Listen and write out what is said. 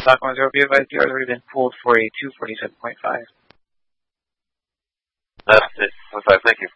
Stock 10, be advised you have already been pulled for a 247.5. That's it. 25, thank you.